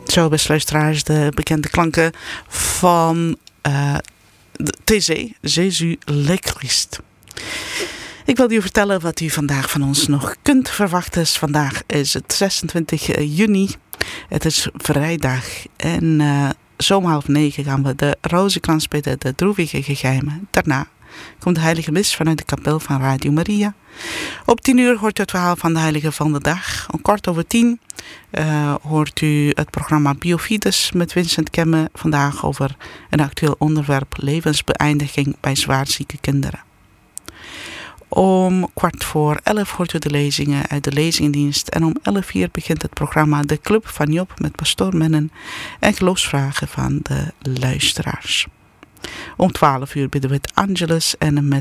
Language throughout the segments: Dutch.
Zo, beste luisteraars, de bekende klanken van de TC, Jésus le Christ. Ik wil u vertellen wat u vandaag van ons nog kunt verwachten. Vandaag is het 26 juni. Het is vrijdag en zo om 8:30 gaan we de rozenkrans bidden, de droevige geheimen. Daarna komt de heilige mis vanuit de kapel van Radio Maria. Op 10:00 hoort u het verhaal van de heilige van de dag. Om 10:15 hoort u het programma Biofides met Vincent Kemme. Vandaag over een actueel onderwerp, levensbeëindiging bij zwaarzieke kinderen. Om 10:15 hoort u de lezingen uit de lezingendienst. En om 11:00 begint het programma De Club van Job met pastoor Mennen en geloofsvragen van de luisteraars. Om 12:00 bidden we het Angelus en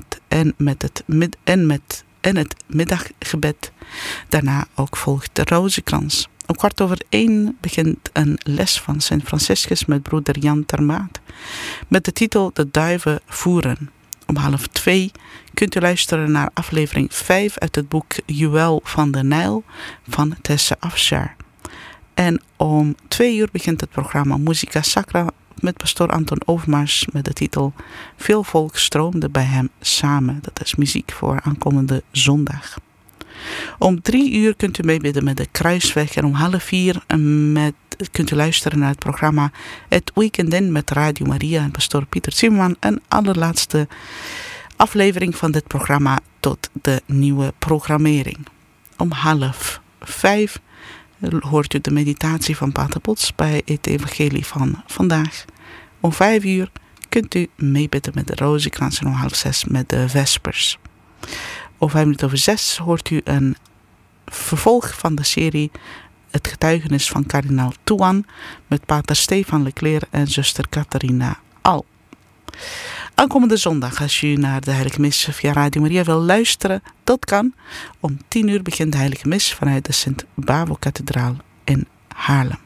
het middaggebed. Daarna ook volgt de rozenkrans. Om 1:15 begint een les van Sint Franciscus met broeder Jan Termaat met de titel De duiven voeren. Om 1:30 kunt u luisteren naar aflevering 5 uit het boek Juwel van de Nijl van Tessa Afshar. En om 2:00 begint het programma Musica Sacra met pastoor Anton Overmars met de titel Veel volk stroomde bij hem samen. Dat is muziek voor aankomende zondag. Om 3:00 kunt u meebidden met de Kruisweg en om 3:30 kunt u luisteren naar het programma Het Weekend In met Radio Maria en pastoor Pieter Zimmerman. Een allerlaatste aflevering van dit programma tot de nieuwe programmering. Om 4:30 hoort u de meditatie van Pater Bots bij het evangelie van vandaag. Om 5:00 kunt u meebidden met de rozenkrans en om 5:30 met de vespers. Om 5:05 hoort u een vervolg van de serie Het getuigenis van kardinaal Touan met pater Stefan Leclerc en zuster Catharina Al. Aankomende zondag, als u naar de heilige mis via Radio Maria wil luisteren, dat kan. Om 10:00 begint de heilige mis vanuit de Sint-Bavo-kathedraal in Haarlem.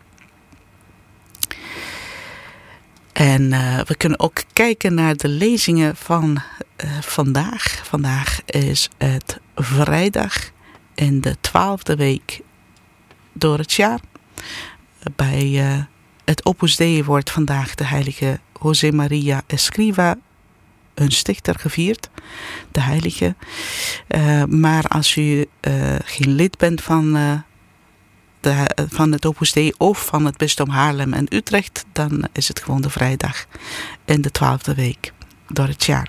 En we kunnen ook kijken naar de lezingen van vandaag. Vandaag is het vrijdag in de 12e week door het jaar. Bij het Opus Dei wordt vandaag de heilige José Maria Escriva, hun stichter, gevierd. De heilige. Maar als u geen lid bent van het Opus Dei of van het bisdom Haarlem en Utrecht, dan is het gewoon de vrijdag in de 12e week door het jaar.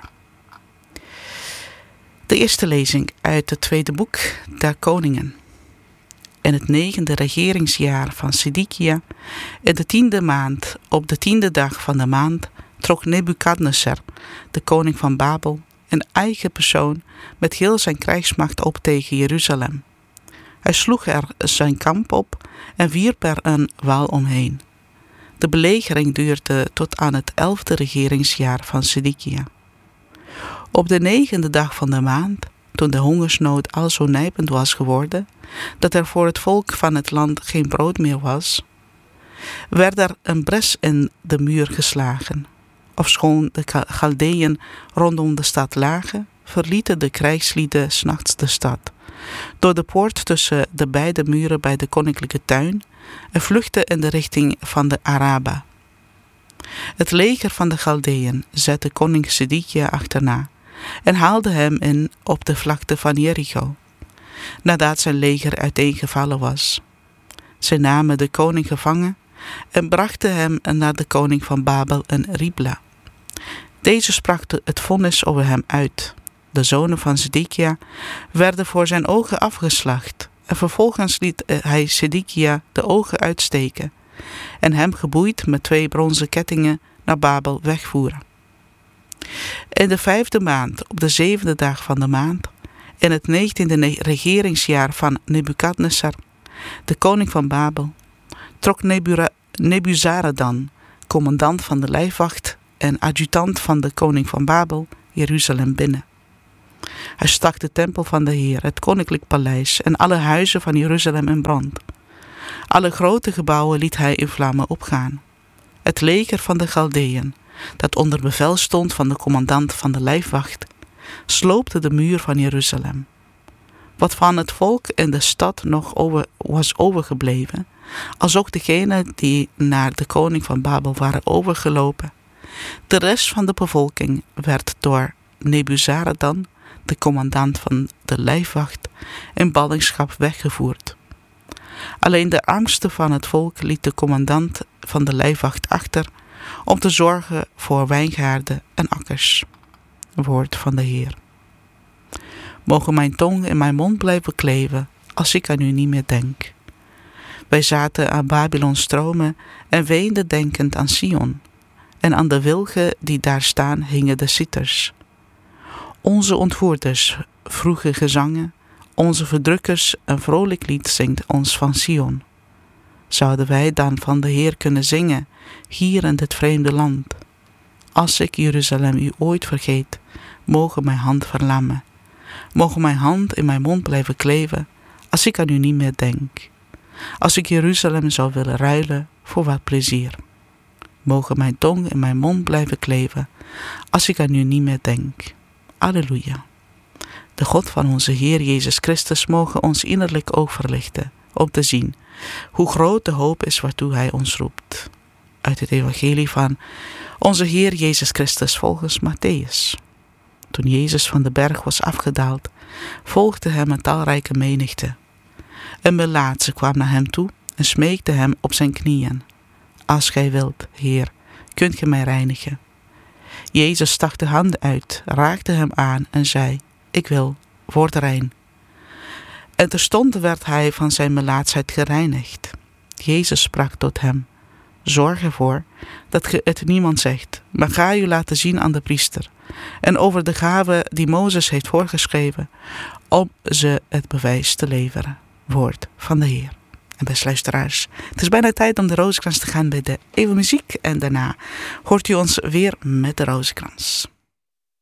De eerste lezing uit het tweede boek der Koningen. In het 9e regeringsjaar van Sedekia, in de 10e maand, op de 10e dag van de maand, trok Nebukadnezar, de koning van Babel, in eigen persoon met heel zijn krijgsmacht op tegen Jeruzalem. Hij sloeg er zijn kamp op en wierp er een wal omheen. De belegering duurde tot aan het 11e regeringsjaar van Sedekia. Op de 9e dag van de maand, toen de hongersnood al zo nijpend was geworden, dat er voor het volk van het land geen brood meer was, werd er een bres in de muur geslagen. Ofschoon de Chaldeeën rondom de stad lagen, verlieten de krijgslieden 's nachts de stad, door de poort tussen de beide muren bij de koninklijke tuin, en vluchtten in de richting van de Araba. Het leger van de Chaldeeën zette koning Sedekia achterna en haalde hem in op de vlakte van Jericho, nadat zijn leger uiteengevallen was. Zij namen de koning gevangen en brachten hem naar de koning van Babel in Ribla. Deze sprak het vonnis over hem uit. De zonen van Sedekia werden voor zijn ogen afgeslacht en vervolgens liet hij Sedekia de ogen uitsteken en hem geboeid met 2 bronzen kettingen naar Babel wegvoeren. In de 5e maand, op de 7e dag van de maand, in het 19e regeringsjaar van Nebukadnezar, de koning van Babel, trok Nebuzaradan, commandant van de lijfwacht en adjutant van de koning van Babel, Jeruzalem binnen. Hij stak de tempel van de Heer, het koninklijk paleis en alle huizen van Jeruzalem in brand. Alle grote gebouwen liet hij in vlammen opgaan. Het leger van de Chaldeeën, dat onder bevel stond van de commandant van de lijfwacht, sloopte de muur van Jeruzalem. wat van het volk in de stad nog was overgebleven, als ook degenen die naar de koning van Babel waren overgelopen. De rest van de bevolking werd door Nebuzaradan, de commandant van de lijfwacht, in ballingschap weggevoerd. Alleen de armste van het volk liet de commandant van de lijfwacht achter om te zorgen voor wijngaarden en akkers. Woord van de Heer. Mogen mijn tong in mijn mond blijven kleven als ik aan u niet meer denk. Wij zaten aan Babylons stromen en weenden denkend aan Sion. En aan de wilgen die daar staan hingen de citers. Onze ontvoerders vroegen gezangen, onze verdrukkers een vrolijk lied zingt ons van Sion. Zouden wij dan van de Heer kunnen zingen, hier in dit vreemde land? Als ik Jeruzalem u ooit vergeet, mogen mijn hand verlammen. Mogen mijn hand in mijn mond blijven kleven, als ik aan u niet meer denk. Als ik Jeruzalem zou willen ruilen voor wat plezier. Mogen mijn tong in mijn mond blijven kleven, als ik aan u niet meer denk. Alleluia. De God van onze Heer Jezus Christus mogen ons innerlijk oog verlichten, om te zien hoe groot de hoop is waartoe Hij ons roept. Uit het evangelie van onze Heer Jezus Christus volgens Matthäus. Toen Jezus van de berg was afgedaald, volgde hem een talrijke menigte. Een melaatse kwam naar hem toe en smeekte hem op zijn knieën. Als gij wilt, Heer, kunt ge mij reinigen. Jezus stak de handen uit, raakte hem aan en zei, ik wil, word rein. En terstond werd hij van zijn melaatsheid gereinigd. Jezus sprak tot hem, zorg ervoor dat ge het niemand zegt, maar ga u laten zien aan de priester en over de gave die Mozes heeft voorgeschreven, om ze het bewijs te leveren. Woord van de Heer. En beste luisteraars, het is bijna tijd om de rozenkrans te gaan bij de Eeuwenmuziek en daarna hoort u ons weer met de rozenkrans.